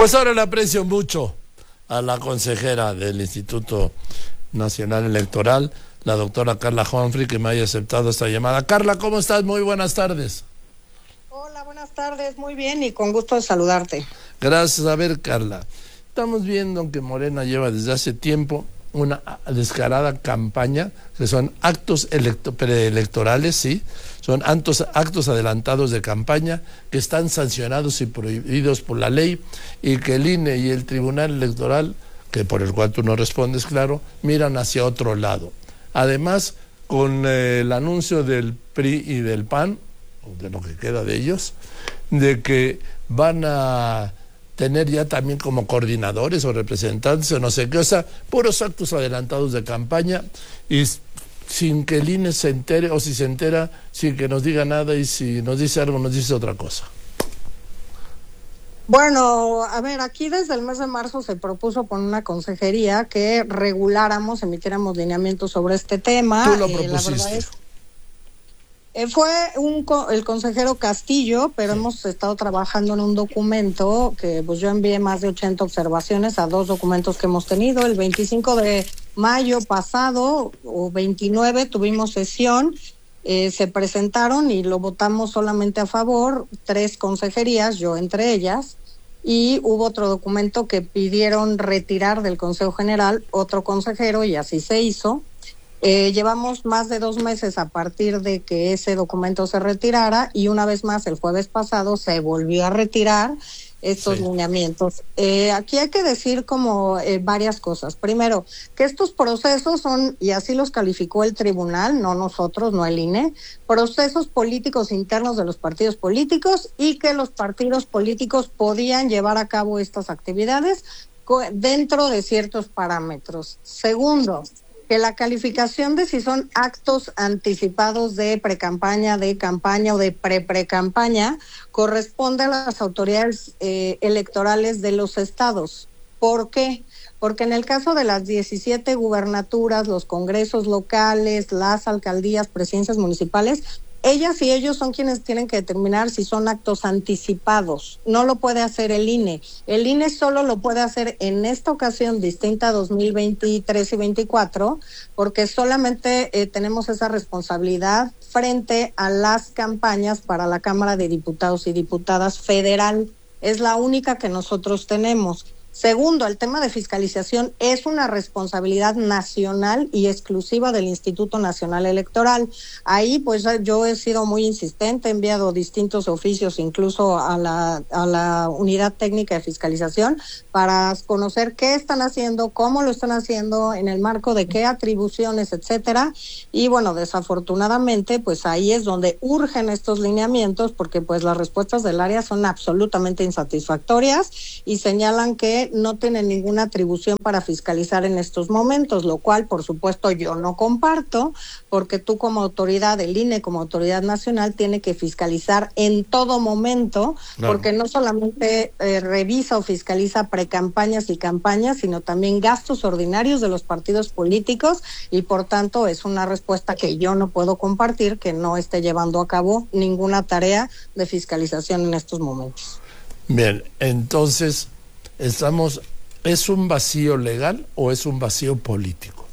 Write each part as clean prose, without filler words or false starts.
Pues ahora le aprecio mucho a la consejera del Instituto Nacional Electoral, la doctora Carla Humphrey, que me haya aceptado esta llamada. Carla, ¿cómo estás? Muy buenas tardes. Hola, buenas tardes, muy bien y con gusto de saludarte. Gracias. A ver, Carla, estamos viendo que Morena lleva desde hace tiempo una descarada campaña, que son actos preelectorales, sí, son actos adelantados de campaña que están sancionados y prohibidos por la ley, y que el INE y el Tribunal Electoral, que por el cual tú no respondes, claro, miran hacia otro lado. Además, con el anuncio del PRI y del PAN, de lo que queda de ellos, de que van a tener ya también como coordinadores o representantes o no sé qué, o sea, puros actos adelantados de campaña, y sin que el INE se entere, o si se entera, sin que nos diga nada, y si nos dice algo, nos dice otra cosa. Bueno, a ver, aquí desde el mes de marzo se propuso por una consejería que reguláramos, emitiéramos lineamientos sobre este tema. Tú lo propusiste. La verdad fue el consejero Castillo, pero sí, hemos estado trabajando en un documento que pues yo envié más de 80 observaciones a 2 documentos que hemos tenido. El 25 de mayo pasado, o 29, tuvimos sesión, se presentaron y lo votamos solamente a favor, 3 consejerías, yo entre ellas, y hubo otro documento que pidieron retirar del Consejo General, otro consejero, y así se hizo. Llevamos más de 2 meses a partir de que ese documento se retirara, y una vez más el jueves pasado se volvió a retirar estos lineamientos. Aquí hay que decir como varias cosas. Primero, que estos procesos son, y así los calificó el tribunal, no nosotros, no el INE, procesos políticos internos de los partidos políticos, y que los partidos políticos podían llevar a cabo estas actividades dentro de ciertos parámetros. Segundo, que la calificación de si son actos anticipados de precampaña, de campaña o de pre-precampaña corresponde a las autoridades electorales de los estados. ¿Por qué? Porque en el caso de las 17 gubernaturas, los congresos locales, las alcaldías, presidencias municipales, ellas y ellos son quienes tienen que determinar si son actos anticipados. No lo puede hacer el INE. El INE solo lo puede hacer en esta ocasión distinta a 2023 y 2024, porque solamente tenemos esa responsabilidad frente a las campañas para la Cámara de Diputados y Diputadas federal. Es la única que nosotros tenemos. Segundo, el tema de fiscalización es una responsabilidad nacional y exclusiva del Instituto Nacional Electoral. Ahí pues yo he sido muy insistente, he enviado distintos oficios incluso a la Unidad Técnica de Fiscalización para conocer qué están haciendo, cómo lo están haciendo, en el marco de qué atribuciones, etcétera. Y bueno, desafortunadamente pues ahí es donde urgen estos lineamientos, porque pues las respuestas del área son absolutamente insatisfactorias y señalan que no tienen ninguna atribución para fiscalizar en estos momentos, lo cual por supuesto yo no comparto, porque tú como autoridad, el INE como autoridad nacional, tiene que fiscalizar en todo momento, claro, porque no solamente revisa o fiscaliza precampañas y campañas, sino también gastos ordinarios de los partidos políticos, y por tanto es una respuesta que yo no puedo compartir, que no esté llevando a cabo ninguna tarea de fiscalización en estos momentos. Bien, entonces ¿es un vacío legal o es un vacío político?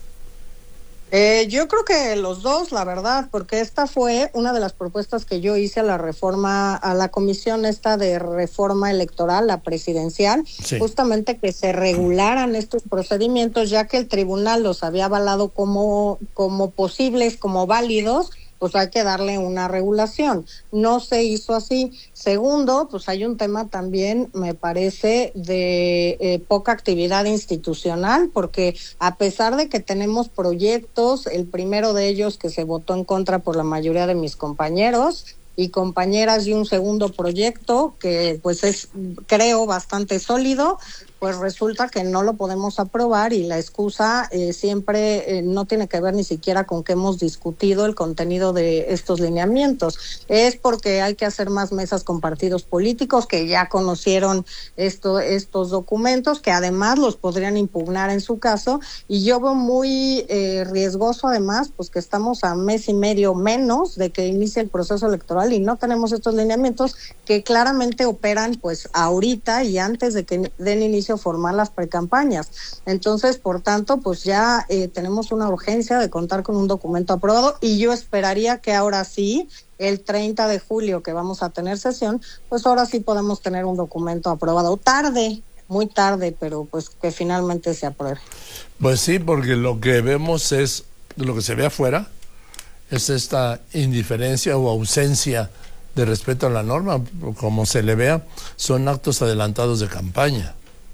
Yo creo que los dos, la verdad, porque esta fue una de las propuestas que yo hice a la reforma, a la comisión esta de reforma electoral, la presidencial, sí, justamente que se regularan estos procedimientos, ya que el tribunal los había avalado como posibles, como válidos. Pues hay que darle una regulación. No se hizo así. Segundo, pues hay un tema también, me parece, de poca actividad institucional, porque a pesar de que tenemos proyectos, el primero de ellos que se votó en contra por la mayoría de mis compañeros y compañeras, y un segundo proyecto que pues es, creo, bastante sólido, pues resulta que no lo podemos aprobar y la excusa siempre no tiene que ver ni siquiera con que hemos discutido el contenido de estos lineamientos. Es porque hay que hacer más mesas con partidos políticos que ya conocieron estos documentos, que además los podrían impugnar en su caso, y yo veo muy riesgoso además, pues que estamos a mes y medio menos de que inicie el proceso electoral y no tenemos estos lineamientos que claramente operan pues ahorita y antes de que den inicio formar las precampañas. Entonces, por tanto, pues ya tenemos una urgencia de contar con un documento aprobado y yo esperaría que ahora sí, el 30 de julio que vamos a tener sesión, pues ahora sí podemos tener un documento aprobado. Tarde, muy tarde, pero pues que finalmente se apruebe. Pues sí, porque lo que vemos es, lo que se ve afuera, es esta indiferencia o ausencia de respeto a la norma, como se le vea, son actos adelantados de campaña.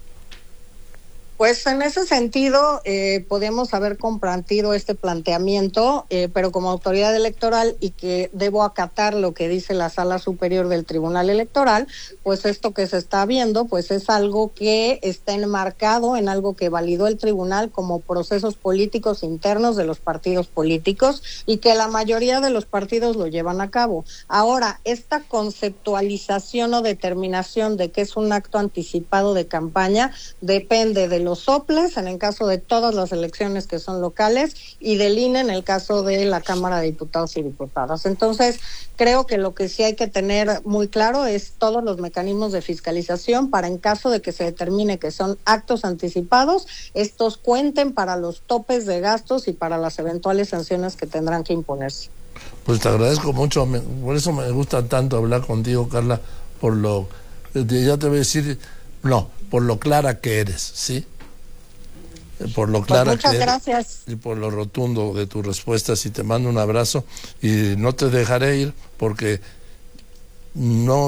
Pues en ese sentido podemos haber comprendido este planteamiento, pero como autoridad electoral y que debo acatar lo que dice la Sala Superior del Tribunal Electoral, pues esto que se está viendo pues es algo que está enmarcado en algo que validó el tribunal como procesos políticos internos de los partidos políticos y que la mayoría de los partidos lo llevan a cabo. Ahora, esta conceptualización o determinación de que es un acto anticipado de campaña depende de los soples en el caso de todas las elecciones que son locales y del INE en el caso de la Cámara de Diputados y Diputadas. Entonces, creo que lo que sí hay que tener muy claro es todos los mecanismos de fiscalización para en caso de que se determine que son actos anticipados, estos cuenten para los topes de gastos y para las eventuales sanciones que tendrán que imponerse. Pues te agradezco mucho, por eso me gusta tanto hablar contigo, Carla, ya te voy a decir, no, por lo clara que eres, ¿sí? Por lo clara pues muchas que gracias. Y por lo rotundo de tus respuestas, y te mando un abrazo y no te dejaré ir porque no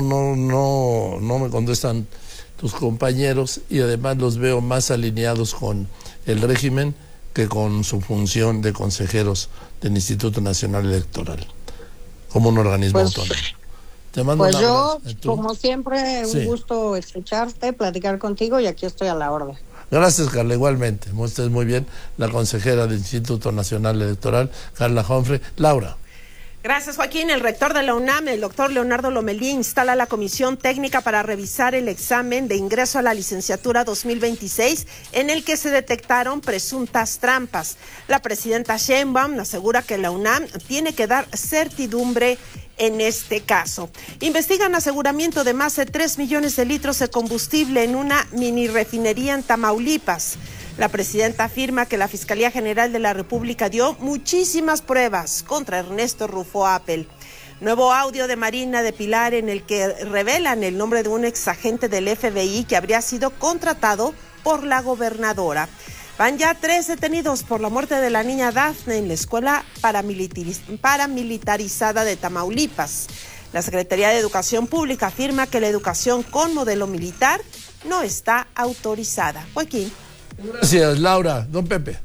me contestan tus compañeros y además los veo más alineados con el régimen que con su función de consejeros del Instituto Nacional Electoral como un organismo autónomo. Te mando pues un abrazo. Yo, como siempre, un gusto escucharte, platicar contigo y aquí estoy a la orden. Gracias, Carla, igualmente. Estés muy bien, la consejera del Instituto Nacional Electoral, Carla Humphrey. Laura. Gracias, Joaquín. El rector de la UNAM, el doctor Leonardo Lomelí, instala la comisión técnica para revisar el examen de ingreso a la licenciatura 2026, en el que se detectaron presuntas trampas. La presidenta Sheinbaum asegura que la UNAM tiene que dar certidumbre en este caso. Investigan aseguramiento de más de 3 millones de litros de combustible en una mini refinería en Tamaulipas. La presidenta afirma que la Fiscalía General de la República dio muchísimas pruebas contra Ernesto Rufo Appel. Nuevo audio de Marina de Pilar en el que revelan el nombre de un exagente del FBI que habría sido contratado por la gobernadora. Van ya 3 detenidos por la muerte de la niña Dafne en la escuela paramilitarizada de Tamaulipas. La Secretaría de Educación Pública afirma que la educación con modelo militar no está autorizada. Joaquín. Gracias, Laura. Don Pepe.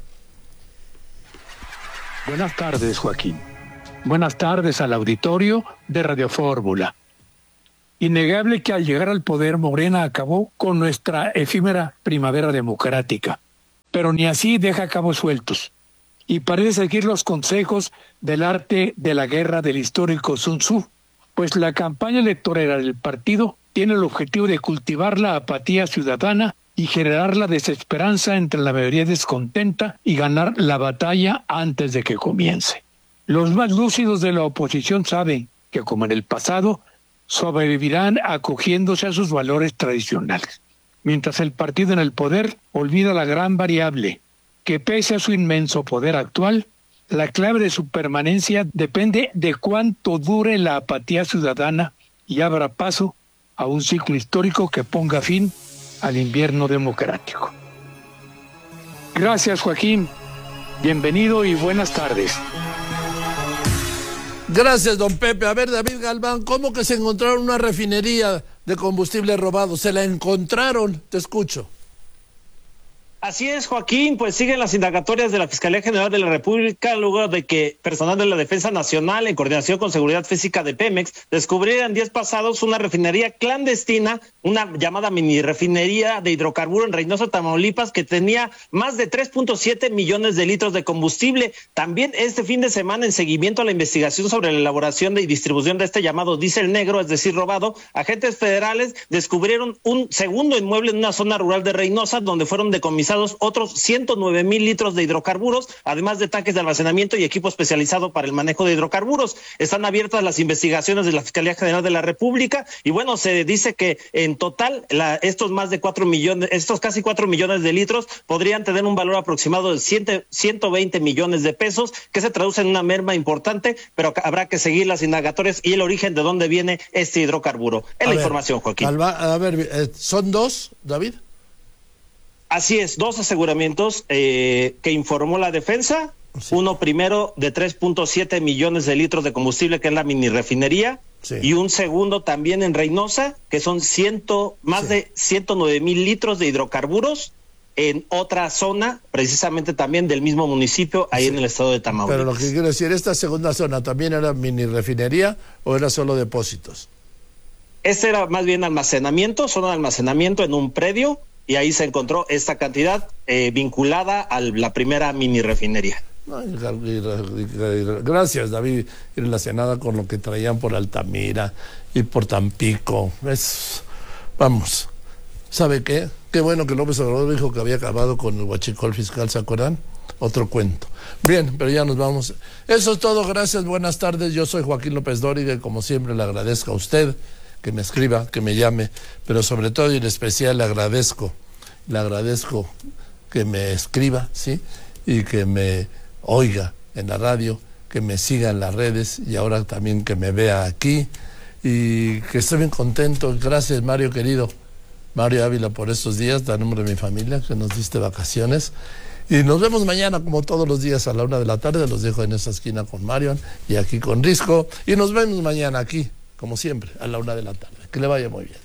Buenas tardes, Joaquín. Buenas tardes al auditorio de Radio Fórmula. Innegable que al llegar al poder, Morena acabó con nuestra efímera primavera democrática. Pero ni así deja cabos sueltos, y parece seguir los consejos del arte de la guerra del histórico Sun Tzu, pues la campaña electoral del partido tiene el objetivo de cultivar la apatía ciudadana y generar la desesperanza entre la mayoría descontenta y ganar la batalla antes de que comience. Los más lúcidos de la oposición saben que, como en el pasado, sobrevivirán acogiéndose a sus valores tradicionales, mientras el partido en el poder olvida la gran variable, que pese a su inmenso poder actual, la clave de su permanencia depende de cuánto dure la apatía ciudadana y abra paso a un ciclo histórico que ponga fin al invierno democrático. Gracias, Joaquín. Bienvenido y buenas tardes. Gracias, don Pepe. A ver, David Galván, ¿cómo que se encontraron una refinería de combustible robado? ¿Se la encontraron? Te escucho. Así es, Joaquín, pues siguen las indagatorias de la Fiscalía General de la República luego de que personal de la Defensa Nacional, en coordinación con Seguridad Física de Pemex, descubrieran días pasados una refinería clandestina, una llamada mini refinería de hidrocarburo en Reynosa, Tamaulipas, que tenía más de 3.7 millones de litros de combustible. También este fin de semana, en seguimiento a la investigación sobre la elaboración y distribución de este llamado diésel negro, es decir, robado, agentes federales descubrieron un segundo inmueble en una zona rural de Reynosa, donde fueron decomisados otros 109,000 litros de hidrocarburos, además de tanques de almacenamiento y equipo especializado para el manejo de hidrocarburos. Están abiertas las investigaciones de la Fiscalía General de la República y bueno, se dice que en total estos casi 4 millones de litros podrían tener un valor aproximado de 120 millones de pesos, que se traduce en una merma importante, pero habrá que seguir las indagatorias y el origen de dónde viene este hidrocarburo. Es la información, Joaquín. A ver, ¿son dos, David? Así es, 2 aseguramientos que informó la defensa, sí. Uno primero de 3.7 millones de litros de combustible, que es la mini refinería, sí. Y un segundo también en Reynosa, que son más de 109,000 litros de hidrocarburos en otra zona, precisamente también del mismo municipio, ahí en el estado de Tamaulipas. Pero lo que quiero decir, ¿esta segunda zona también era mini refinería o era solo depósitos? Este era más bien zona de almacenamiento en un predio, y ahí se encontró esta cantidad vinculada a la primera mini refinería. Gracias, David, relacionada con lo que traían por Altamira y por Tampico. Vamos, ¿sabe qué? Qué bueno que López Obrador dijo que había acabado con el huachicol fiscal, ¿se acuerdan? Otro cuento. Bien, pero ya nos vamos. Eso es todo, gracias, buenas tardes. Yo soy Joaquín López Dóriga y como siempre le agradezco a usted que me escriba, que me llame, pero sobre todo y en especial le agradezco que me escriba, ¿sí? Y que me oiga en la radio, que me siga en las redes y ahora también que me vea aquí y que estoy bien contento. Gracias, Mario querido, Mario Ávila, por estos días, a nombre de mi familia, que nos diste vacaciones. Y nos vemos mañana, como todos los días, a la 1:00 p.m. Los dejo en esta esquina con Marion y aquí con Risco. Y nos vemos mañana aquí, como siempre, a la 1:00 p.m. Que le vaya muy bien.